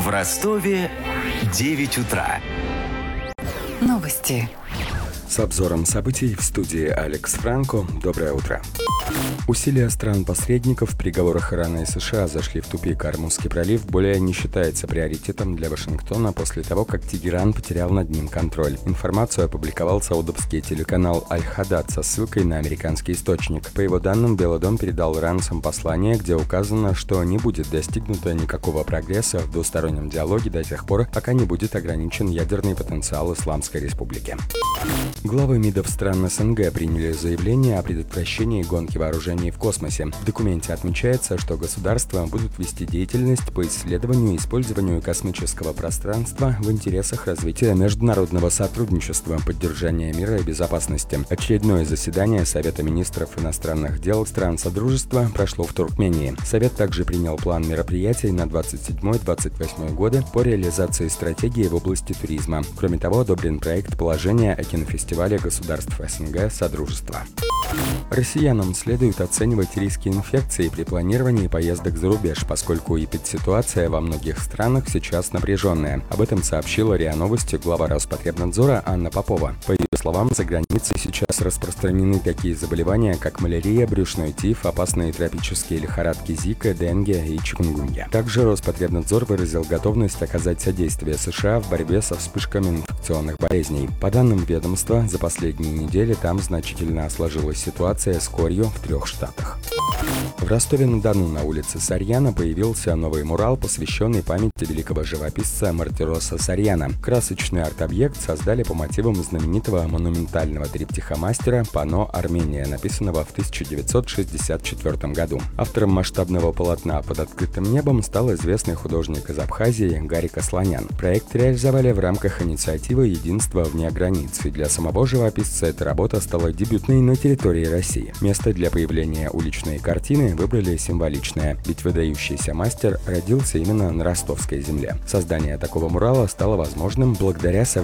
Ростове 9 утра. Новости. С обзором событий в студии Алекс Франко. Доброе утро. Усилия стран-посредников в переговорах Ирана и США зашли в тупик. Ормузский пролив более не считается приоритетом для Вашингтона после того, как Тегеран потерял над ним контроль. Информацию опубликовал саудовский телеканал Аль-Хадад со ссылкой на американский источник. По его данным, Белый дом передал иранцам послание, где указано, что не будет достигнуто никакого прогресса в двустороннем диалоге до тех пор, пока не будет ограничен ядерный потенциал Исламской Республики. Главы МИДов стран СНГ приняли заявление о предотвращении гонки вооружений в космосе. В документе отмечается, что государства будут вести деятельность по исследованию и использованию космического пространства в интересах развития международного сотрудничества, поддержания мира и безопасности. Очередное заседание Совета министров иностранных дел стран Содружества прошло в Туркмении. Совет также принял план мероприятий на 27-28 годы по реализации стратегии в области туризма. Кроме того, одобрен проект положения о кинофестивале государств СНГ Содружества. Россиянам следует оценивать риски инфекции при планировании поездок за рубеж, поскольку эпидситуация во многих странах сейчас напряженная. Об этом сообщила РИА Новости глава Роспотребнадзора Анна Попова. По ее словам, за границей сейчас распространены такие заболевания, как малярия, брюшной тиф, опасные тропические лихорадки Зика, денге и чикунгунья. Также Роспотребнадзор выразил готовность оказать содействие США в борьбе со вспышками инфекционных болезней. По данным ведомства, за последние недели там значительно осложилась ситуация с корью в 3 штатах. В Ростове-на-Дону на улице Сарьяна появился новый мурал, посвященный памяти великого живописца Мартироса Сарьяна. Красочный арт-объект создали по мотивам знаменитого монументального триптиха мастера «Панно Армения», написанного в 1964 году. Автором масштабного полотна «Под открытым небом» стал известный художник из Абхазии Гарик Асланян. Проект реализовали в рамках инициативы «Единство вне границ», и для самого живописца эта работа стала дебютной на территории России. Место для появления уличной картины выбрали символичное, ведь выдающийся мастер родился именно на ростовской земле. Создание такого мурала стало возможным благодаря совместному